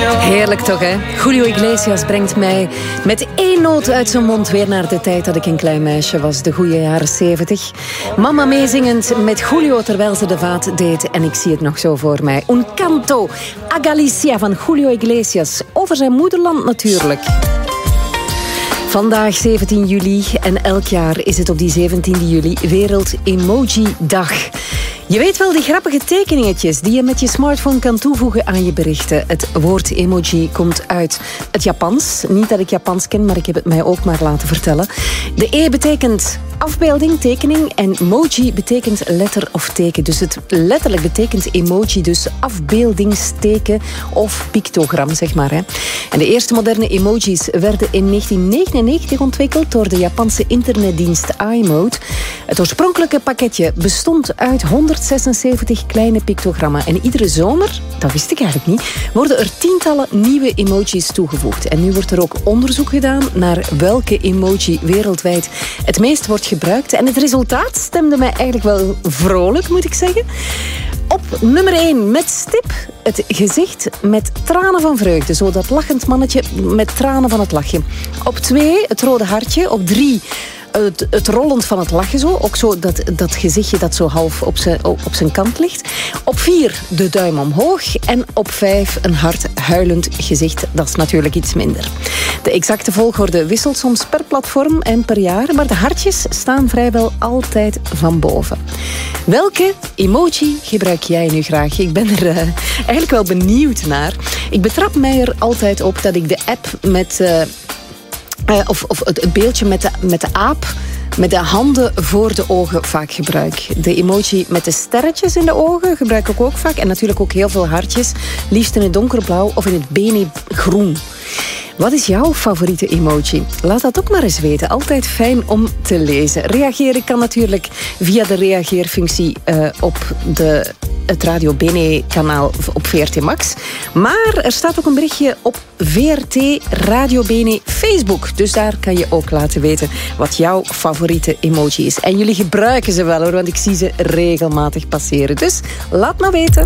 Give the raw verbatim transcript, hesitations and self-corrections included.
Heerlijk toch, hè? Julio Iglesias brengt mij met één noot uit zijn mond weer naar de tijd dat ik een klein meisje was. De goede jaren zeventig. Mama meezingend met Julio terwijl ze de vaat deed. En ik zie het nog zo voor mij. Un canto a Galicia van Julio Iglesias. Over zijn moederland natuurlijk. Vandaag zeventien juli en elk jaar is het op die zeventiende juli Wereld Emoji Dag. Je weet wel, die grappige tekeningetjes die je met je smartphone kan toevoegen aan je berichten. Het woord emoji komt uit het Japans. Niet dat ik Japans ken, maar ik heb het mij ook maar laten vertellen. De E betekent afbeelding, tekening en moji betekent letter of teken. Dus het letterlijk betekent emoji, dus afbeeldingsteken of pictogram, zeg maar. Hè. En de eerste moderne emojis werden in negentien negenennegentig ontwikkeld door de Japanse internetdienst iMode. Het oorspronkelijke pakketje bestond uit honderdzesenzeventig kleine pictogrammen. En iedere zomer, dat wist ik eigenlijk niet, worden er tientallen nieuwe emojis toegevoegd. En nu wordt er ook onderzoek gedaan naar welke emoji wereldwijd het meest wordt gebruikt. En het resultaat stemde mij eigenlijk wel vrolijk, moet ik zeggen. Op nummer één met stip het gezicht met tranen van vreugde. Zo dat lachend mannetje met tranen van het lachen. Op twee het rode hartje. Op drie Het, het rollend van het lachen zo. Ook zo dat, dat gezichtje dat zo half op zijn, op zijn kant ligt. Op vier de duim omhoog. En op vijf een hard huilend gezicht. Dat is natuurlijk iets minder. De exacte volgorde wisselt soms per platform en per jaar. Maar de hartjes staan vrijwel altijd van boven. Welke emoji gebruik jij nu graag? Ik ben er uh, eigenlijk wel benieuwd naar. Ik betrap mij er altijd op dat ik de app met... Uh, Uh, of, of het, het beeldje met de, met de aap, met de handen voor de ogen vaak gebruik. De emoji met de sterretjes in de ogen gebruik ik ook vaak. En natuurlijk ook heel veel hartjes. Liefst in het donkerblauw of in het bene-groen. Wat is jouw favoriete emoji? Laat dat ook maar eens weten. Altijd fijn om te lezen. Reageren kan natuurlijk via de reageerfunctie uh, op de... het Radio Bene-kanaal op V R T Max. Maar er staat ook een berichtje op V R T Radio Bene Facebook. Dus daar kan je ook laten weten wat jouw favoriete emoji is. En jullie gebruiken ze wel hoor, want ik zie ze regelmatig passeren. Dus laat maar weten.